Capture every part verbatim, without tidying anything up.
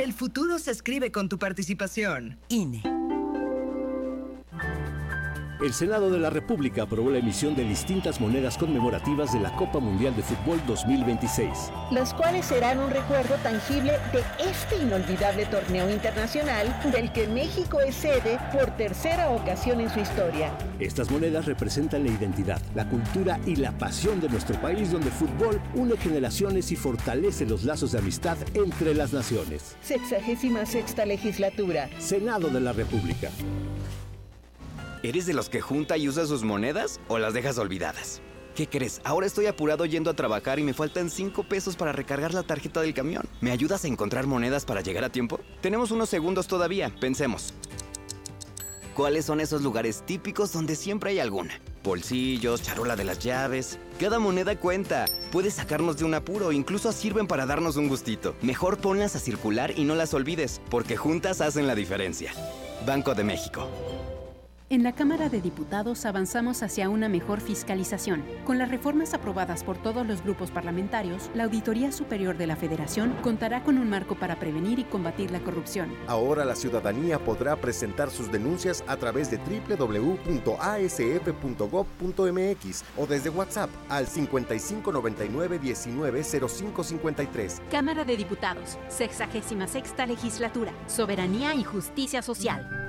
El futuro se escribe con tu participación. I N E. El Senado de la República aprobó la emisión de distintas monedas conmemorativas de la Copa Mundial de Fútbol dos mil veintiséis. Las cuales serán un recuerdo tangible de este inolvidable torneo internacional del que México es sede por tercera ocasión en su historia. Estas monedas representan la identidad, la cultura y la pasión de nuestro país, donde el fútbol une generaciones y fortalece los lazos de amistad entre las naciones. Sexagésima sexta legislatura. Senado de la República. ¿Eres de los que junta y usa sus monedas o las dejas olvidadas? ¿Qué crees? Ahora estoy apurado yendo a trabajar y me faltan cinco pesos para recargar la tarjeta del camión. ¿Me ayudas a encontrar monedas para llegar a tiempo? Tenemos unos segundos todavía, pensemos. ¿Cuáles son esos lugares típicos donde siempre hay alguna? Bolsillos, charola de las llaves. Cada moneda cuenta. Puede sacarnos de un apuro, incluso sirven para darnos un gustito. Mejor ponlas a circular y no las olvides, porque juntas hacen la diferencia. Banco de México. En la Cámara de Diputados avanzamos hacia una mejor fiscalización. Con las reformas aprobadas por todos los grupos parlamentarios, la Auditoría Superior de la Federación contará con un marco para prevenir y combatir la corrupción. Ahora la ciudadanía podrá presentar sus denuncias a través de doble u doble u doble u punto a s f punto gob punto m x o desde WhatsApp al cincuenta y cinco noventa y nueve diecinueve cero cinco cincuenta y tres. Cámara de Diputados, sexagésima sexta legislatura, soberanía y justicia social.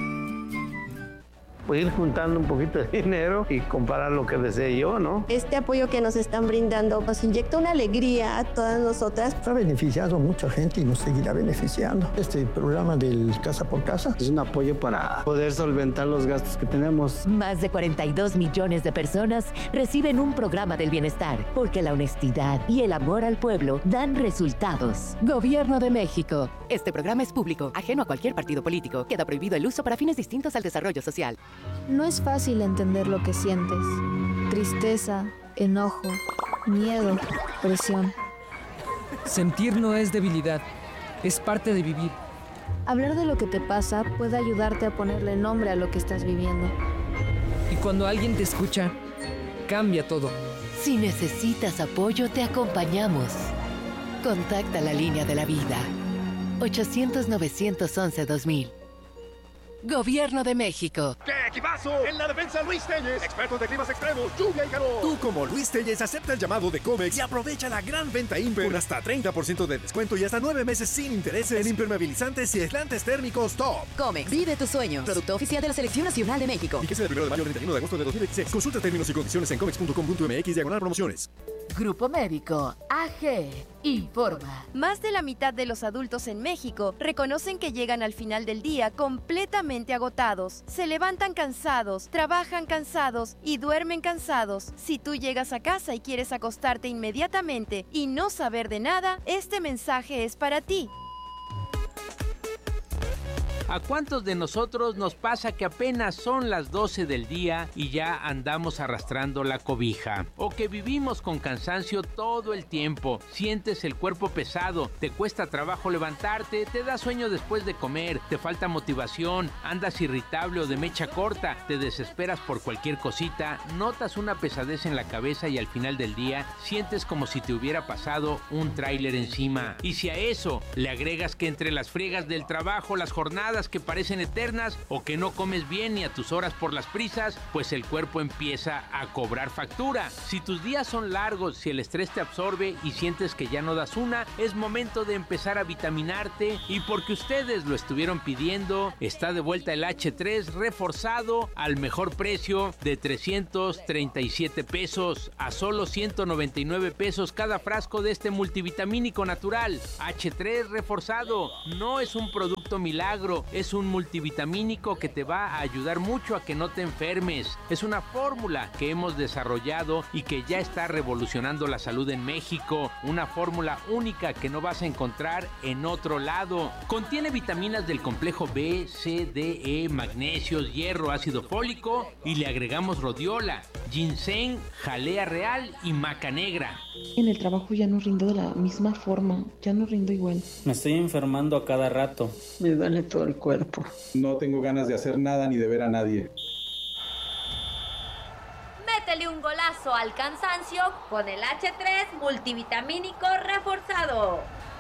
Ir juntando un poquito de dinero y comprar lo que desee yo, ¿no? Este apoyo que nos están brindando nos inyecta una alegría a todas nosotras. Ha beneficiado a mucha gente y nos seguirá beneficiando. Este programa del Casa por Casa es un apoyo para poder solventar los gastos que tenemos. Más de cuarenta y dos millones de personas reciben un programa del bienestar, porque la honestidad y el amor al pueblo dan resultados. Gobierno de México. Este programa es público, ajeno a cualquier partido político. Queda prohibido el uso para fines distintos al desarrollo social. No es fácil entender lo que sientes. Tristeza, enojo, miedo, presión. Sentir no es debilidad, es parte de vivir. Hablar de lo que te pasa puede ayudarte a ponerle nombre a lo que estás viviendo. Y cuando alguien te escucha, cambia todo. Si necesitas apoyo, te acompañamos. Contacta la línea de la vida. ochocientos, novecientos once, dos mil. Gobierno de México. ¡Qué equipazo! En la defensa, Luis Telles, expertos de climas extremos, lluvia y calor. Tú, como Luis Telles, acepta el llamado de Comex y aprovecha la gran venta Imper con hasta treinta por ciento de descuento y hasta nueve meses sin intereses en impermeabilizantes y aislantes térmicos top. Comex, vive tus sueños. Producto oficial de la Selección Nacional de México. Fíjese del primero de mayo al treinta y uno de agosto de dos mil veintiséis. Consulta términos y condiciones en comex punto com punto m x diagonal promociones. Grupo Médico A G informa. Más de la mitad de los adultos en México reconocen que llegan al final del día completamente agotados. Se levantan cansados, trabajan cansados y duermen cansados. Si tú llegas a casa y quieres acostarte inmediatamente y no saber de nada, este mensaje es para ti. ¿A cuántos de nosotros nos pasa que apenas son las doce del día y ya andamos arrastrando la cobija? O que vivimos con cansancio todo el tiempo, sientes el cuerpo pesado, te cuesta trabajo levantarte, te da sueño después de comer, te falta motivación, andas irritable o de mecha corta, te desesperas por cualquier cosita, notas una pesadez en la cabeza y al final del día sientes como si te hubiera pasado un tráiler encima. Y si a eso le agregas que entre las friegas del trabajo, las jornadas que parecen eternas o que no comes bien ni a tus horas por las prisas, pues el cuerpo empieza a cobrar factura. Si tus días son largos, si el estrés te absorbe y sientes que ya no das una, es momento de empezar a vitaminarte, y porque ustedes lo estuvieron pidiendo, está de vuelta el hache tres reforzado al mejor precio de trescientos treinta y siete pesos a solo ciento noventa y nueve pesos cada frasco de este multivitamínico natural. hache tres reforzado no es un producto milagro, es un multivitamínico que te va a ayudar mucho a que no te enfermes. Es una fórmula que hemos desarrollado y que ya está revolucionando la salud en México. Una fórmula única que no vas a encontrar en otro lado. Contiene vitaminas del complejo B, C, D, E, magnesios, hierro, ácido fólico, y le agregamos rodiola, ginseng, jalea real y maca negra. En el trabajo ya no rindo de la misma forma, ya no rindo igual. Me estoy enfermando a cada rato. Me duele todo el cuerpo. No tengo ganas de hacer nada ni de ver a nadie. Métele un golazo al cansancio con el hache tres multivitamínico reforzado.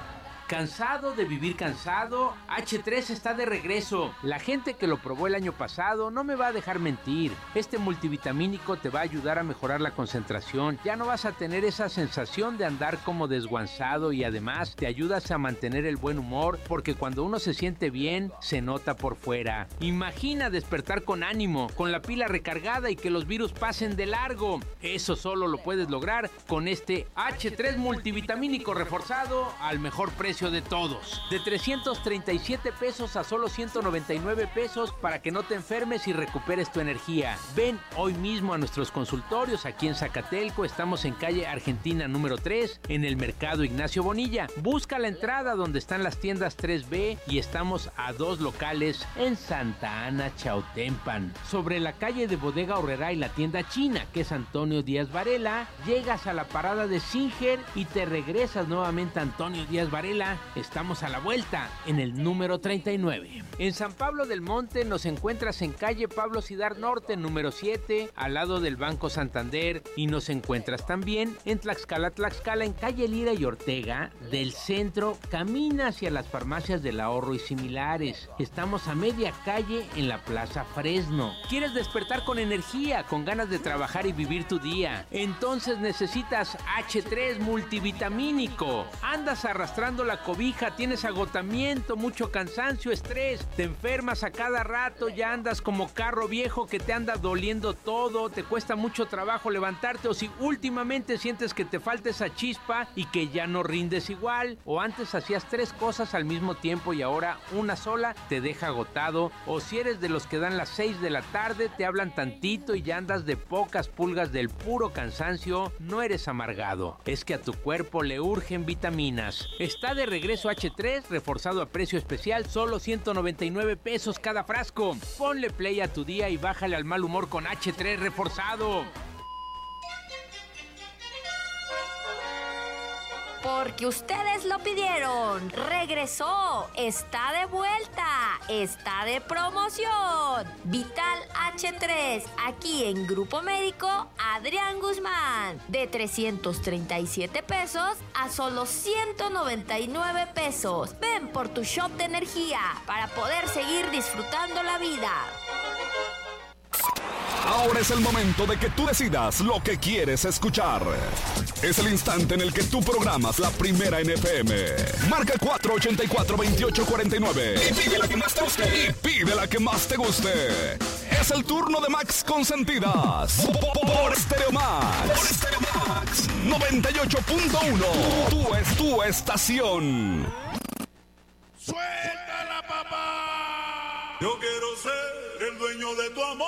¿Cansado de vivir cansado? hache tres está de regreso. La gente que lo probó el año pasado no me va a dejar mentir. Este multivitamínico te va a ayudar a mejorar la concentración. Ya no vas a tener esa sensación de andar como desguanzado y además te ayudas a mantener el buen humor porque cuando uno se siente bien, se nota por fuera. Imagina despertar con ánimo, con la pila recargada y que los virus pasen de largo. Eso solo lo puedes lograr con este hache tres multivitamínico reforzado al mejor precio de todos. De trescientos treinta y siete pesos a solo ciento noventa y nueve pesos para que no te enfermes y recuperes tu energía. Ven hoy mismo a nuestros consultorios aquí en Zacatelco. Estamos en calle Argentina número tres, en el Mercado Ignacio Bonilla. Busca la entrada donde están las tiendas tres B y estamos a dos locales en Santa Ana, Chautempan. Sobre la calle de Bodega Aurrerá y la tienda china, que es Antonio Díaz Varela, llegas a la parada de Singer y te regresas nuevamente a Antonio Díaz Varela. Estamos a la vuelta en el número treinta y nueve. En San Pablo del Monte nos encuentras en calle Pablo Cidar Norte, número siete, al lado del Banco Santander, y nos encuentras también en Tlaxcala, Tlaxcala, en calle Lira y Ortega, del centro, camina hacia las farmacias del Ahorro y similares. Estamos a media calle en la Plaza Fresno. ¿Quieres despertar con energía, con ganas de trabajar y vivir tu día? Entonces necesitas hache tres multivitamínico. Andas arrastrando la cobija, tienes agotamiento, mucho cansancio, estrés, te enfermas a cada rato, ya andas como carro viejo que te anda doliendo todo, te cuesta mucho trabajo levantarte, o si últimamente sientes que te falta esa chispa y que ya no rindes igual, o antes hacías tres cosas al mismo tiempo y ahora una sola te deja agotado, o si eres de los que dan las seis de la tarde, te hablan tantito y ya andas de pocas pulgas del puro cansancio, no eres amargado, es que a tu cuerpo le urgen vitaminas. Está de regreso hache tres, reforzado a precio especial, solo ciento noventa y nueve pesos cada frasco. Ponle play a tu día y bájale al mal humor con hache tres reforzado. Porque ustedes lo pidieron. Regresó. Está de vuelta. Está de promoción. Vital hache tres. Aquí en Grupo Médico Adrián Guzmán. De trescientos treinta y siete pesos a solo ciento noventa y nueve pesos. Ven por tu shot de energía para poder seguir disfrutando la vida. Ahora es el momento de que tú decidas lo que quieres escuchar. Es el instante en el que tú programas la primera en F M. Marca cuatro ochenta y cuatro, veintiocho cuarenta y nueve. Y pide la que más te guste. Y pide la que más te guste. Es el turno de Max Consentidas. Por Stereo Max. Por Stereo Max. noventa y ocho punto uno. Tú es tu estación. ¡Suéltala, papá! Yo quiero ser el dueño de tu amor.